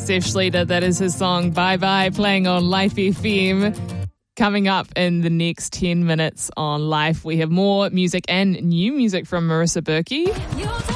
Seth Schlieder, that is his song Bye Bye, playing on Life FM. Coming up in the next 10 minutes on Life, we have more music and new music from Marissa Berkey.